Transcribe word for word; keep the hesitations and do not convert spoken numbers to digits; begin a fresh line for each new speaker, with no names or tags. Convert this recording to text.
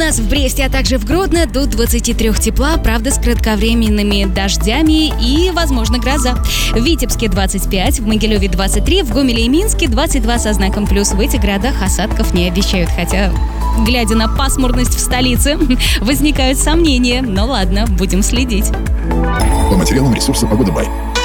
нас в Бресте, а также в Гродно до двадцати трёх тепла, правда, с кратковременными дождями и, возможно, гроза. В Витебске двадцать пять, в Могилеве двадцать три, в Гомеле и Минске двадцать два со знаком плюс. В этих городах осадков не обещают, хотя, глядя на пасмурность в столице, возникают сомнения. Но ладно, будем следить.
По материалам ресурса «Погода Бай».